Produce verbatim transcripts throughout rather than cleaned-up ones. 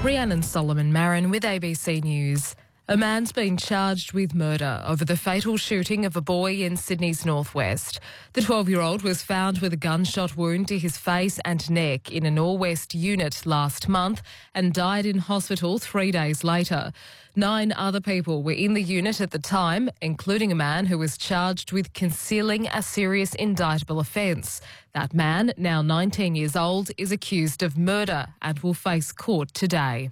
Rhiannon Solomon Marin with A B C News. A man's been charged with murder over the fatal shooting of a boy in Sydney's northwest. The twelve-year-old was found with a gunshot wound to his face and neck in a Norwest unit last month and died in hospital three days later. Nine other people were in the unit at the time, including a man who was charged with concealing a serious indictable offence. That man, now nineteen years old, is accused of murder and will face court today.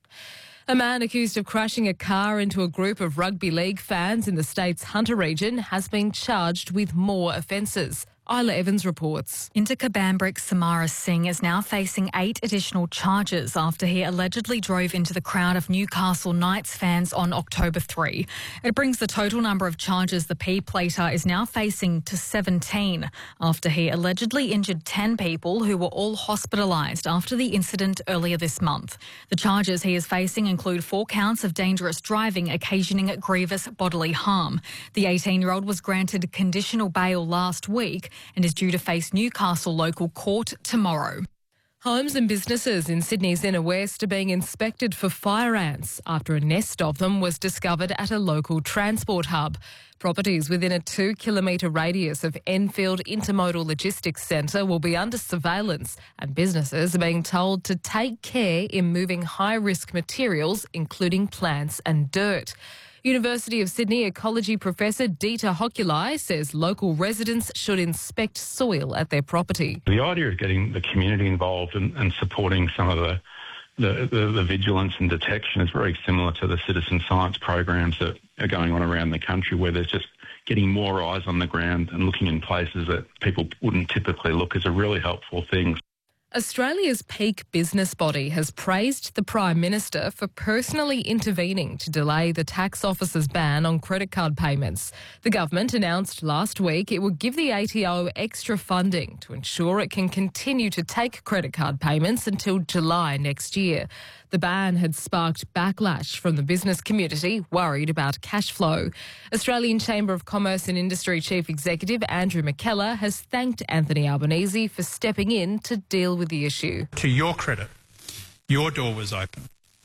A man accused of crashing a car into a group of rugby league fans in the state's Hunter region has been charged with more offences. Isla Evans reports. Inter-Cabambrick Samara Singh is now facing eight additional charges after he allegedly drove into the crowd of Newcastle Knights fans on October third. It brings the total number of charges the P-plater is now facing to seventeen after he allegedly injured ten people who were all hospitalised after the incident earlier this month. The charges he is facing include four counts of dangerous driving occasioning grievous bodily harm. The eighteen-year-old was granted conditional bail last week and is due to face Newcastle local court tomorrow. Homes and businesses in Sydney's inner west are being inspected for fire ants after a nest of them was discovered at a local transport hub. Properties within a two-kilometre radius of Enfield Intermodal Logistics Centre will be under surveillance, and businesses are being told to take care in moving high-risk materials, including plants and dirt. University of Sydney ecology professor Dieter Hokulai says local residents should inspect soil at their property. The idea of getting the community involved and, and supporting some of the, the, the, the vigilance and detection is very similar to the citizen science programs that are going on around the country, where there's just getting more eyes on the ground and looking in places that people wouldn't typically look is a really helpful thing. Australia's peak business body has praised the Prime Minister for personally intervening to delay the tax office's ban on credit card payments. The government announced last week it would give the A T O extra funding to ensure it can continue to take credit card payments until July next year. The ban had sparked backlash from the business community, worried about cash flow. Australian Chamber of Commerce and Industry Chief Executive Andrew McKellar has thanked Anthony Albanese for stepping in to deal with the issue. To your credit, your door was open.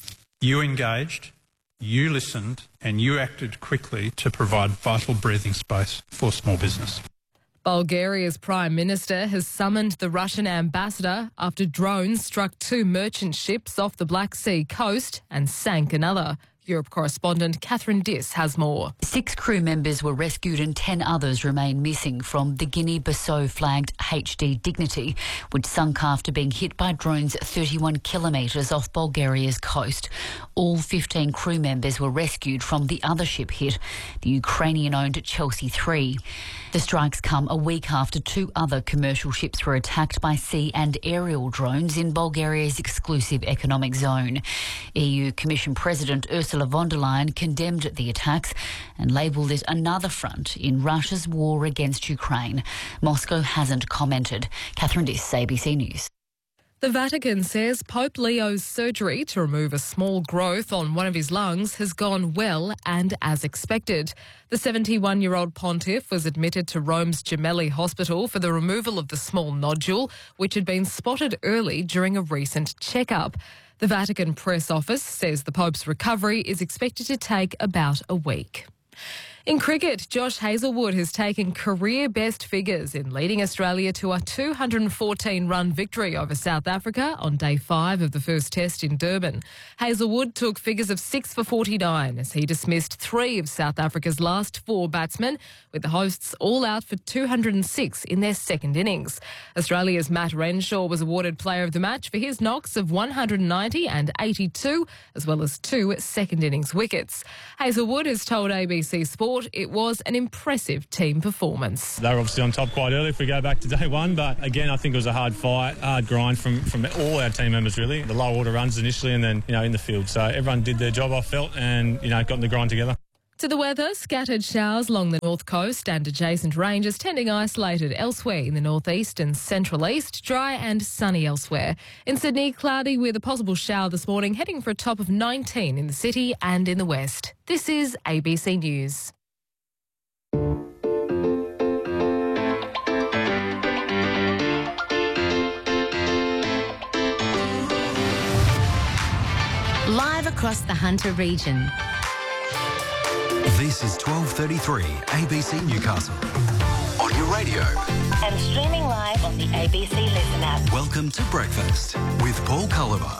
You engaged, you listened, and you acted quickly to provide vital breathing space for small business. Bulgaria's Prime Minister has summoned the Russian ambassador after drones struck two merchant ships off the Black Sea coast and sank another. Europe correspondent Catherine Diss has more. Six crew members were rescued and ten others remain missing from the Guinea-Bissau flagged H D Dignity, which sunk after being hit by drones thirty-one kilometres off Bulgaria's coast. All fifteen crew members were rescued from the other ship hit, the Ukrainian-owned Chelsea three. The strikes come a week after two other commercial ships were attacked by sea and aerial drones in Bulgaria's exclusive economic zone. E U Commission President Ursula von der Leyen condemned the attacks and labelled it another front in Russia's war against Ukraine. Moscow hasn't commented. Catherine Diss, A B C News. The Vatican says Pope Leo's surgery to remove a small growth on one of his lungs has gone well and as expected. The seventy-one-year-old pontiff was admitted to Rome's Gemelli Hospital for the removal of the small nodule, which had been spotted early during a recent checkup. The Vatican press office says the Pope's recovery is expected to take about a week. In cricket, Josh Hazlewood has taken career best figures in leading Australia to a two hundred fourteen run victory over South Africa on day five of the first test in Durban. Hazlewood took figures of six for forty-nine as he dismissed three of South Africa's last four batsmen, with the hosts all out for two hundred six in their second innings. Australia's Matt Renshaw was awarded player of the match for his knocks of one hundred ninety and eighty-two, as well as two second innings wickets. Hazlewood has told A B C Sport it was an impressive team performance. They were obviously on top quite early if we go back to day one, but again I think it was a hard fight, hard grind from, from all our team members really. The low order runs initially and then, you know, in the field. So everyone did their job, I felt, and, you know, got in the grind together. To the weather, scattered showers along the north coast and adjacent ranges, tending isolated elsewhere in the northeast and central east, dry and sunny elsewhere. In Sydney, cloudy with a possible shower this morning, heading for a top of nineteen in the city and in the west. This is A B C News. Live across the Hunter region. This is twelve thirty-three A B C Newcastle. On your radio. And streaming live on the A B C Listen app. Welcome to Breakfast with Paul Culliver.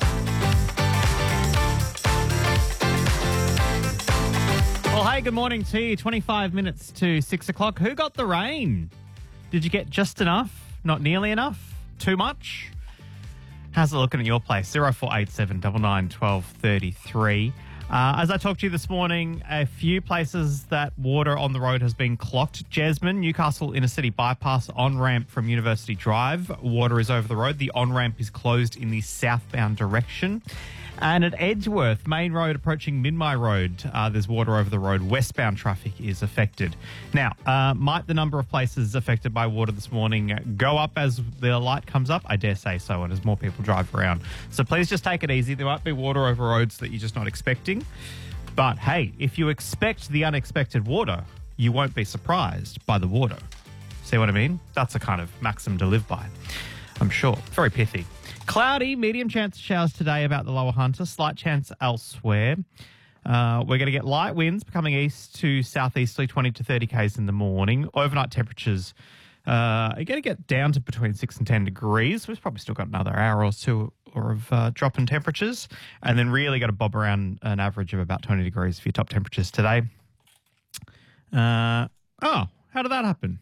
Well, hey, good morning to you. twenty-five minutes to six o'clock. Who got the rain? Did you get just enough? Not nearly enough? Too much? How's it looking at your place? oh four eight seven, nine nine, one two three three. Uh, as I talked to you this morning, a few places that water on the road has been clocked. Jesmond, Newcastle Inner City Bypass on-ramp from University Drive. Water is over the road. The on-ramp is closed in the southbound direction. And at Edgeworth, Main Road approaching Minmay Road, uh, there's water over the road. Westbound traffic is affected. Now, uh, might the number of places affected by water this morning go up as the light comes up? I dare say so, and as more people drive around. So please just take it easy. There might be water over roads that you're just not expecting. But hey, if you expect the unexpected water, you won't be surprised by the water. See what I mean? That's a kind of maxim to live by, I'm sure. Very pithy. Cloudy, medium chance of showers today about the lower Hunter, slight chance elsewhere. Uh, we're going to get light winds becoming east to southeasterly, twenty to thirty k's in the morning. Overnight temperatures uh, are going to get down to between six and ten degrees. We've probably still got another hour or two or of uh, drop in temperatures, and then really got to bob around an average of about twenty degrees for your top temperatures today. Uh, oh, how did that happen?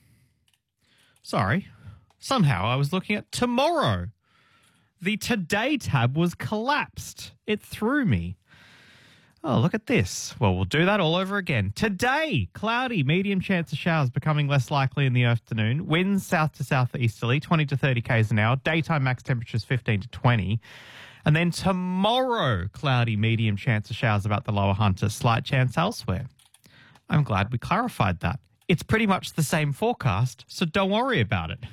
Sorry. Somehow I was looking at tomorrow. The Today tab was collapsed. It threw me. Oh, look at this. Well, we'll do that all over again. Today, cloudy, medium chance of showers becoming less likely in the afternoon. Winds south to southeasterly, twenty to thirty k's an hour. Daytime max temperatures fifteen to twenty. And then tomorrow, cloudy, medium chance of showers about the lower Hunter. Slight chance elsewhere. I'm glad we clarified that. It's pretty much the same forecast, so don't worry about it.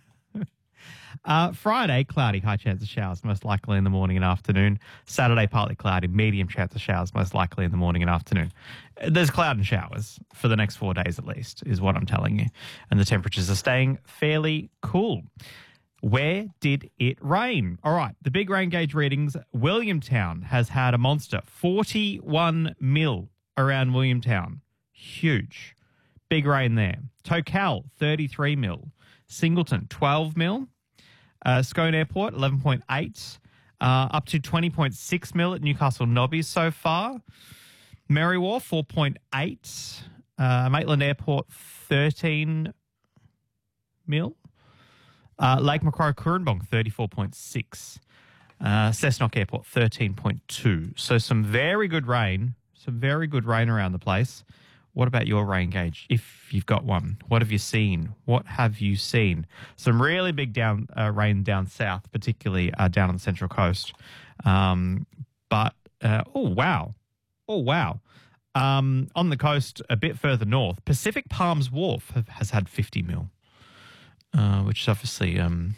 Uh, Friday, cloudy, high chance of showers, most likely in the morning and afternoon. Saturday, partly cloudy, medium chance of showers, most likely in the morning and afternoon. There's cloud and showers for the next four days at least, is what I'm telling you. And the temperatures are staying fairly cool. Where did it rain? All right, the big rain gauge readings. Williamtown has had a monster, forty-one mil around Williamtown. Huge. Big rain there. Tocal, thirty-three mil. Singleton, twelve mil. Uh, Scone Airport, eleven point eight, uh, up to twenty point six mil at Newcastle Nobbies so far. Merriwharf, four point eight. Uh, Maitland Airport, thirteen mil. Uh, Lake Macquarie Coorambong, thirty-four point six. Uh, Cessnock Airport, thirteen point two. So some very good rain, some very good rain around the place. What about your rain gauge, if you've got one? What have you seen? What have you seen? Some really big down uh, rain down south, particularly uh, down on the Central Coast. Um, but, uh, oh, wow. Oh, wow. Um, on the coast, a bit further north, Pacific Palms Wharf have, has had fifty mil, uh, which is obviously um,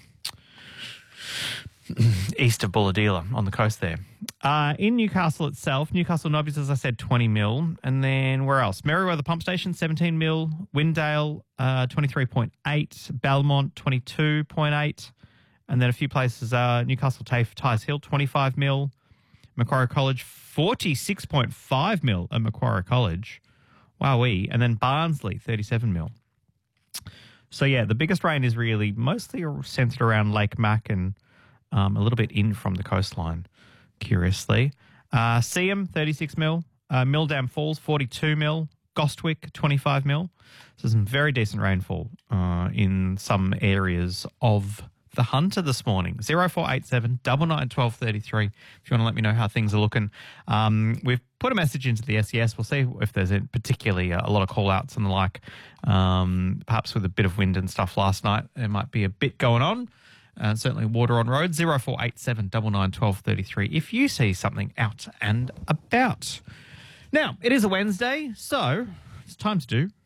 east of Bulladila on the coast there. Uh, in Newcastle itself, Newcastle Nobbies, as I said, twenty mil. And then where else? Merriweather Pump Station, seventeen mil. Windale, uh, twenty-three point eight. Belmont, twenty-two point eight. And then a few places, uh, Newcastle TAFE, Tyers Hill, twenty-five mil. Macquarie College, forty-six point five mil at Macquarie College. Wowee. And then Barnsley, thirty-seven mil. So, yeah, the biggest rain is really mostly centred around Lake Mac and um, a little bit in from the coastline, curiously. Uh, Seaham, thirty-six mil. Uh, Milldam Falls, forty-two mil. Gostwick, twenty-five mil. So some very decent rainfall uh, in some areas of the Hunter this morning. oh four eight seven, nine nine, one two three three if you want to let me know how things are looking. Um, we've put a message into the S E S. We'll see if there's a, particularly a, a lot of call-outs and the like. Um, perhaps with a bit of wind and stuff last night, there might be a bit going on. Uh, certainly water on roads. oh four eight seven, nine nine, one two three three if you see something out and about. Now, it is a Wednesday, so it's time to do